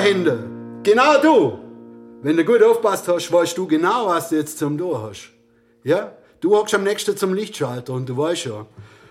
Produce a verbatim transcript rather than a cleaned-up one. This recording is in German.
hinten. Genau du. Wenn du gut aufpasst hast, weißt du genau, was du jetzt zum tun hast. Ja? Du hockst am nächsten zum Lichtschalter und du weißt ja,